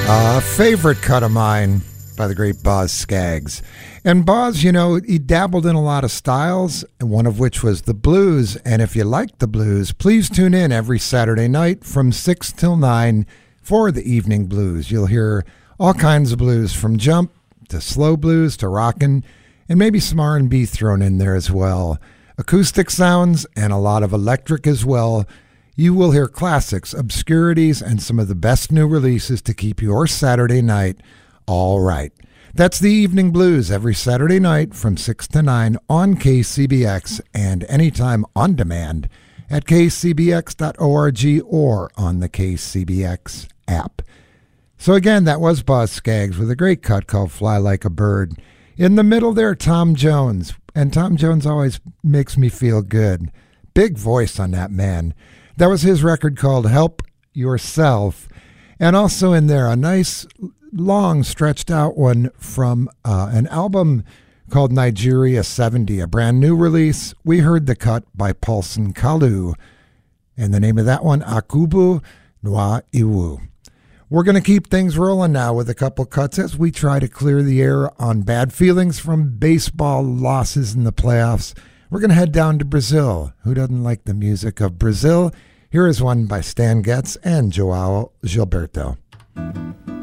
A favorite cut of mine by the great Boz Scaggs. And Boz, you know, he dabbled in a lot of styles, one of which was the blues. And if you like the blues, please tune in every Saturday night from 6 till 9 for the Evening Blues. You'll hear all kinds of blues, from jump to slow blues to rockin', and maybe some R&B thrown in there as well. Acoustic sounds and a lot of electric as well. You will hear classics, obscurities, and some of the best new releases to keep your Saturday night all right. That's the Evening Blues every Saturday night from 6 to 9 on KCBX and anytime on demand at kcbx.org or on the KCBX app. So again, that was Boz Scaggs with a great cut called Fly Like a Bird. In the middle there, Tom Jones. And Tom Jones always makes me feel good. Big voice on that man. That was his record called Help Yourself. And also in there, a nice, long, stretched out one from an album called Nigeria 70, a brand new release. We heard the cut by Paulson Kalu. And the name of that one, Akubu Nwa Iwu. We're going to keep things rolling now with a couple cuts as we try to clear the air on bad feelings from baseball losses in the playoffs. We're going to head down to Brazil. Who doesn't like the music of Brazil? Here is one by Stan Getz and Joao Gilberto.